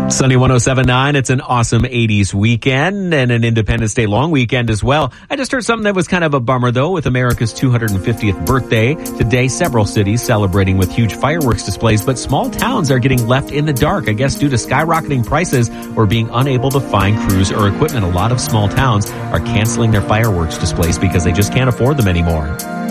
Sunny 107.9. It's an awesome 80s weekend and an Independence Day long weekend as well. I just heard something that was kind of a bummer, though, with America's 250th birthday. Today, several cities celebrating with huge fireworks displays, but small towns are getting left in the dark, I guess, due to skyrocketing prices or being unable to find crews or equipment. A lot of small towns are canceling their fireworks displays because they just can't afford them anymore.